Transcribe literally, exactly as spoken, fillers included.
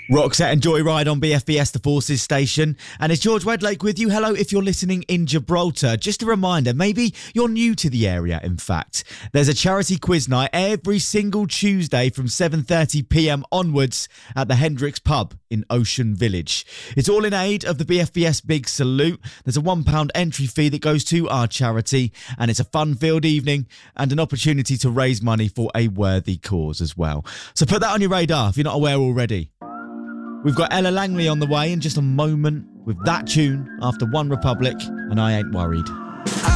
Roxette and Joyride on B F B S, the Forces station. And it's George Wedlake with you. Hello if you're listening in Gibraltar. Just a reminder, maybe you're new to the area, in fact. There's a charity quiz night every single Tuesday from seven thirty p m onwards at the Hendricks Pub in Ocean Village. It's all in aid of the B F B S Big Salute. There's a one pound entry fee that goes to our charity, and it's a fun-filled evening and an opportunity to raise money for a worthy cause as well. So put that on your radar if you're not aware already. We've got Ella Langley on the way in just a moment with that tune after One Republic, and I Ain't Worried.